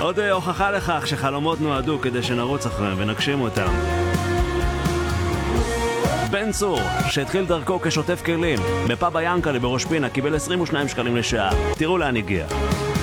עוד הוכחה לכך שחלומות נועדו כדי שנרוץ אחריהם ונגשים אותם. בן צור, שהתחיל דרכו כשוטף כלים בפאב היאנקלה בראש פינה, קיבל 22 שקלים לשעה. תראו לאן הגיע.